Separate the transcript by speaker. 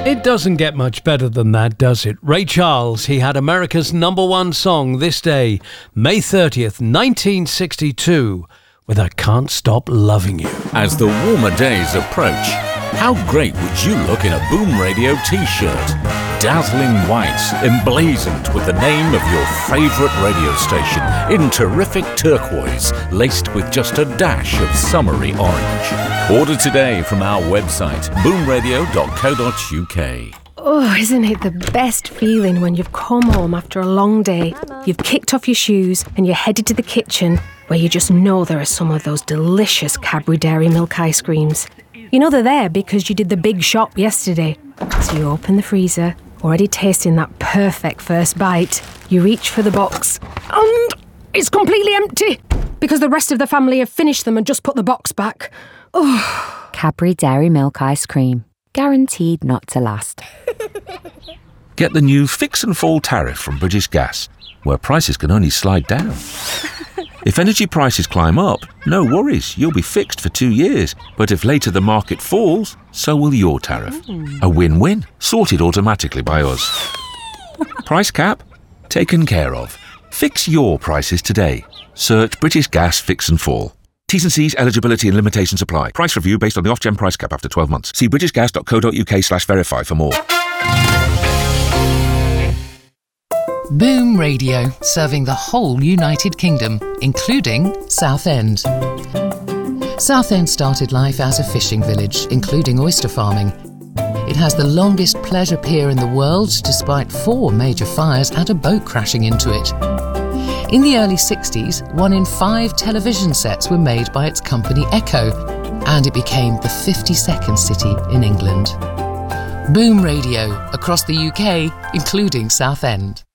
Speaker 1: It doesn't get much better than that, does it? Ray Charles, he had America's #1 song this day, May 30th, 1962, with I Can't Stop Loving You.
Speaker 2: As the warmer days approach, how great would you look in a Boom Radio t-shirt? Dazzling white, emblazoned with the name of your favourite radio station in terrific turquoise, laced with just a dash of summery orange. Order today from our website, boomradio.co.uk.
Speaker 3: Oh, isn't it the best feeling when you've come home after a long day, you've kicked off your shoes and you're headed to the kitchen where you just know there are some of those delicious Cadbury Dairy Milk ice creams. You know they're there because you did the big shop yesterday. So you open the freezer, already tasting that perfect first bite. You reach for the box and it's completely empty because the rest of the family have finished them and just put the box back. Oh.
Speaker 4: Cadbury Dairy Milk ice cream. Guaranteed not to last.
Speaker 5: Get the new Fix and Fall tariff from British Gas, where prices can only slide down. If energy prices climb up, no worries, you'll be fixed for 2 years. But if later the market falls, so will your tariff. A win-win, sorted automatically by us. Price cap? Taken care of. Fix your prices today. Search British Gas Fix and Fall. T's and C's, eligibility and limitations apply. Price review based on the Ofgem price cap after 12 months. See britishgas.co.uk/verify for more.
Speaker 6: Boom Radio, serving the whole United Kingdom, including Southend. Southend started life as a fishing village, including oyster farming. It has the longest pleasure pier in the world, despite 4 major fires and a boat crashing into it. In the early 60s, 1 in 5 television sets were made by its company Echo, and it became the 52nd city in England. Boom Radio, across the UK, including Southend.